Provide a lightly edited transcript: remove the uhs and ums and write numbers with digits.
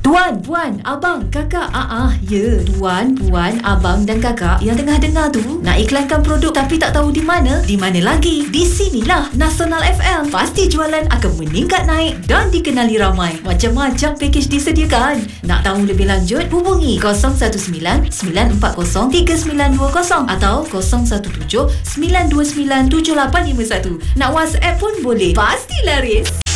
Tuan, puan, abang, kakak. Ya. Tuan, puan, abang dan kakak yang tengah dengar tu nak iklankan produk tapi tak tahu di mana? Di mana lagi? Di sinilah, Nasional FM. Pasti jualan akan meningkat naik dan dikenali ramai. Macam-macam pakej disediakan. Nak tahu lebih lanjut? Hubungi 017-940-3920 atau 017-929-7851. Nak WhatsApp pun boleh. Pasti laris.